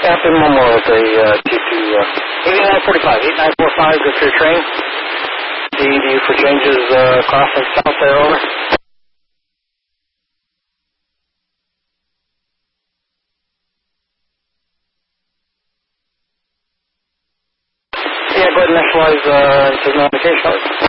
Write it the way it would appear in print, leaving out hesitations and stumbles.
Captain Memorial Day, TP 8945. 8945, go through your train. DED for changes crossing south there, over. Yeah, go ahead and initialize into notification.